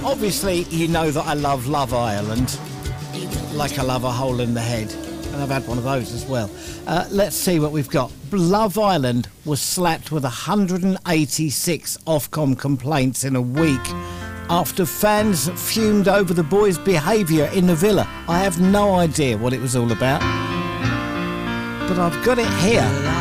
Obviously, you know that I love Love Island, like I love a hole in the head. And I've had one of those as well. Let's see what we've got. Love Island was slapped with 186 Ofcom complaints in a week after fans fumed over the boys' behaviour in the villa. I have no idea what it was all about, but I've got it here.